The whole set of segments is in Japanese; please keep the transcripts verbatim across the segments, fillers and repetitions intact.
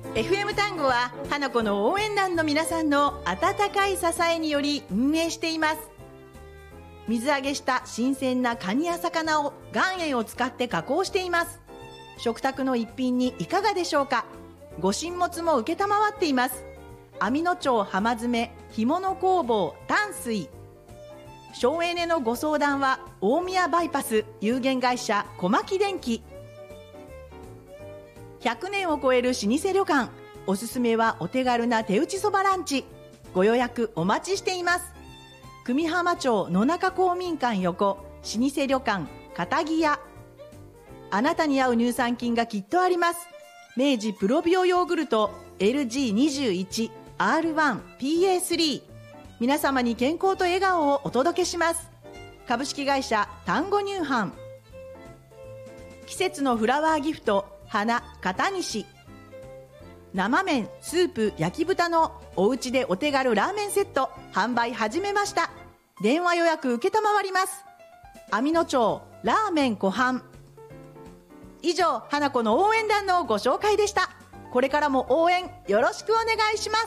エフエム タンゴは花子の応援団の皆さんの温かい支えにより運営しています。水揚げした新鮮なカニや魚を岩塩を使って加工しています。食卓の一品にいかがでしょうか。ご神物も承っています。網野町浜詰干物工房淡水。省エネのご相談は大宮バイパス有限会社小牧電機。ひゃくねんを超える老舗旅館、おすすめはお手軽な手打ちそばランチ。ご予約お待ちしています。久美浜町野中公民館横、老舗旅館片木屋。あなたに合う乳酸菌がきっとあります。明治プロビオヨーグルト エルジーにじゅういちアールワンピーエースリー。 皆様に健康と笑顔をお届けします。株式会社丹後乳販。季節のフラワーギフト花片西。生麺スープ焼き豚のおうちでお手軽ラーメンセット販売始めました。電話予約受けたまわります。網野町ラーメン湖畔。以上、花子の応援団のご紹介でした。これからも応援よろしくお願いします。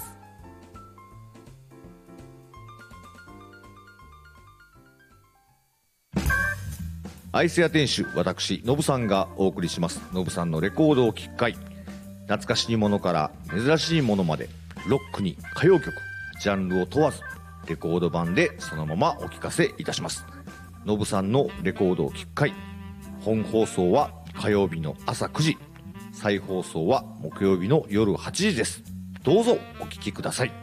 アイス屋店主私のぶさんがお送りしますのぶさんのレコードを聴く会。懐かしいものから珍しいものまで、ロックに歌謡曲、ジャンルを問わずレコード版でそのままお聴かせいたします。のぶさんのレコードを聴く会。本放送は火曜日の朝くじ、再放送は木曜日の夜はちじです。どうぞお聴きください。